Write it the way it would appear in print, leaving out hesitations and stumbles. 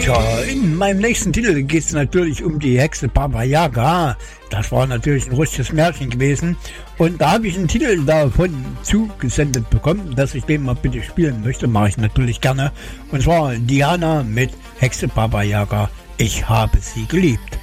Ja, in meinem nächsten Titel geht es natürlich um die Hexe Baba Yaga. Das war natürlich ein russisches Märchen gewesen. Und da habe ich einen Titel davon zugesendet bekommen, dass ich den mal bitte spielen möchte. Mache ich natürlich gerne. Und zwar Diana mit Hexe Baba Yaga. Ich habe sie geliebt.